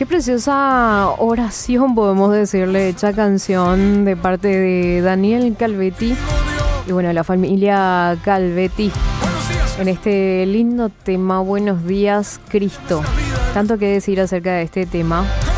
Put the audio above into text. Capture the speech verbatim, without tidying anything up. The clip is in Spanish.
Qué preciosa oración, podemos decirle, hecha canción de parte de Daniel Calvetti y bueno, la familia Calvetti en este lindo tema, Buenos días, Cristo. Tanto que decir acerca de este tema.